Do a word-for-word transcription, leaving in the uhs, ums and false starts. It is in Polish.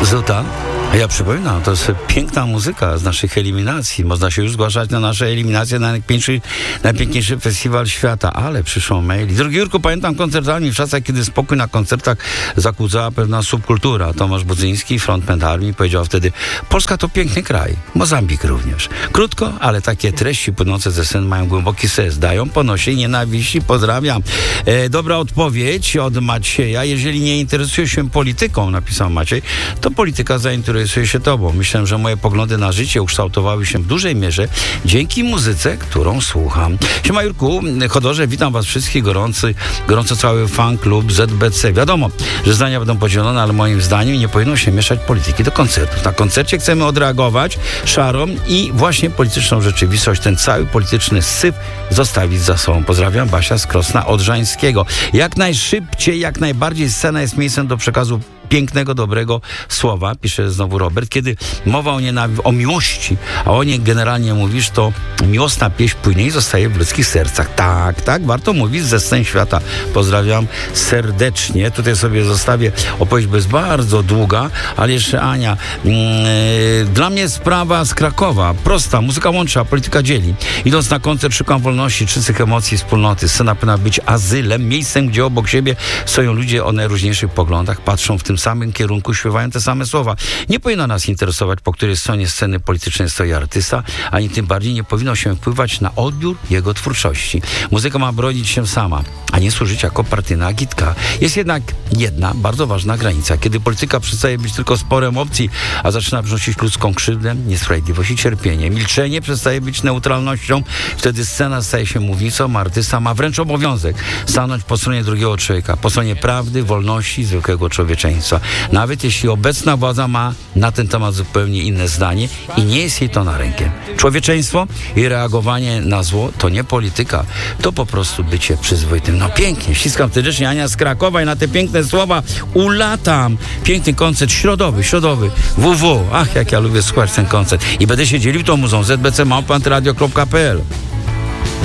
Zuta. Ja przypominam, to jest piękna muzyka z naszych eliminacji. Można się już zgłaszać na nasze eliminacje na najpiękniejszy, najpiękniejszy festiwal świata, ale przyszło maili. Drogi Jurku, pamiętam koncertami w czasach, kiedy spokój na koncertach zakłócała pewna subkultura. Tomasz Budzyński, frontman armii, powiedział wtedy: Polska to piękny kraj, Mozambik również. Krótko, ale takie treści płynące ze sen mają głęboki sens, dają po nosie nienawiści. Pozdrawiam. E, dobra odpowiedź od Macieja. Jeżeli nie interesuje się polityką, napisał Maciej, to polityka zainteresuje się tobą. Myślę, że moje poglądy na życie ukształtowały się w dużej mierze dzięki muzyce, którą słucham. Siema Jurku, Chodorze, witam was wszystkich, gorący, gorąco cały fan klub Z B C. Wiadomo, że zdania będą podzielone, ale moim zdaniem nie powinno się mieszać polityki do koncertów. Na koncercie chcemy odreagować szarą i właśnie polityczną rzeczywistość, ten cały polityczny syf zostawić za sobą. Pozdrawiam, Basia z Krosna Odrzańskiego. Jak najszybciej, jak najbardziej scena jest miejscem do przekazu pięknego, dobrego słowa, pisze znowu Robert. Kiedy mowa o, nienawi- o miłości, a o niej generalnie mówisz, to miłosna pieśń później zostaje w ludzkich sercach. Tak, tak, warto mówić ze scen świata. Pozdrawiam serdecznie. Tutaj sobie zostawię opowieść, bo jest bardzo długa, ale jeszcze Ania. Yy, dla mnie sprawa z Krakowa. Prosta. Muzyka łączy, a polityka dzieli. Idąc na koncert szukam wolności, czystych emocji, wspólnoty. Scena powinna być azylem, miejscem, gdzie obok siebie stoją ludzie o najróżniejszych poglądach, patrzą w tym samym kierunku, śpiewają te same słowa. Nie powinno nas interesować, po której stronie sceny politycznej stoi artysta, ani tym bardziej nie powinno się wpływać na odbiór jego twórczości. Muzyka ma bronić się sama, a nie służyć jako partyjna agitka. Jest jednak jedna bardzo ważna granica. Kiedy polityka przestaje być tylko sporem opcji, a zaczyna przynosić ludzką krzywdę, niesprawiedliwość i cierpienie. Milczenie przestaje być neutralnością, wtedy scena staje się mównicą, a artysta ma wręcz obowiązek stanąć po stronie drugiego człowieka, po stronie prawdy, wolności, zwykłego człowieczeństwa. Nawet jeśli obecna władza ma na ten temat zupełnie inne zdanie i nie jest jej to na rękę. Człowieczeństwo i reagowanie na zło to nie polityka, to po prostu bycie przyzwoitym. No pięknie, ściskam serdecznie, Ania z Krakowa, i na te piękne słowa ulatam. Piękny koncert środowy, środowy, W W. Ach, jak ja lubię słuchać ten koncert. I będę się dzielił tą muzą. Z B C małpa antyradio kropka p l.